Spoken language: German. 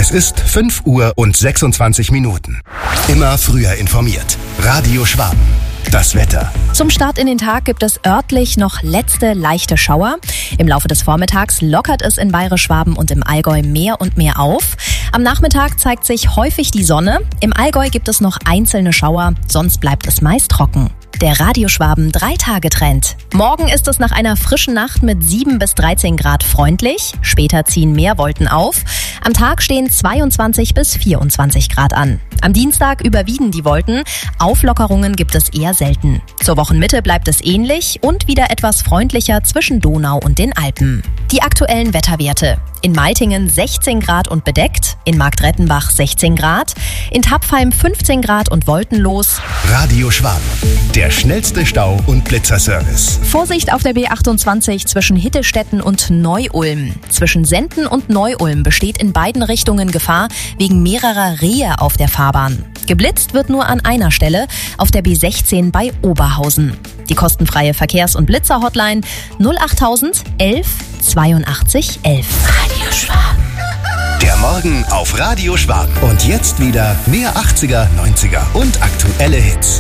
Es ist 5:26 Immer früher informiert. Radio Schwaben. Das Wetter. Zum Start in den Tag gibt es örtlich noch letzte leichte Schauer. Im Laufe des Vormittags lockert es in Bayerisch-Schwaben und im Allgäu mehr und mehr auf. Am Nachmittag zeigt sich häufig die Sonne. Im Allgäu gibt es noch einzelne Schauer, sonst bleibt es meist trocken. Der Radio Schwaben 3-Tage-Trend. Morgen ist es nach einer frischen Nacht mit 7 bis 13 Grad freundlich. Später ziehen mehr Wolken auf. Am Tag stehen 22 bis 24 Grad an. Am Dienstag überwiegen die Wolken. Auflockerungen gibt es eher selten. Zur Wochenmitte bleibt es ähnlich und wieder etwas freundlicher zwischen Donau und den Alpen. Die aktuellen Wetterwerte. In Meitingen 16 Grad und bedeckt, in Marktrettenbach 16 Grad, in Tapfheim 15 Grad und wolkenlos. Radio Schwaben, der schnellste Stau- und Blitzerservice. Vorsicht auf der B28 zwischen Hittestetten und Neu-Ulm. Zwischen Senden und Neu-Ulm besteht in beiden Richtungen Gefahr wegen mehrerer Rehe auf der Fahrbahn. Geblitzt wird nur an einer Stelle, auf der B16 bei Oberhausen. Die kostenfreie Verkehrs- und Blitzer-Hotline 08000 11 82 11. Radio Schwaben. Der Morgen auf Radio Schwaben. Und jetzt wieder mehr 80er, 90er und aktuelle Hits.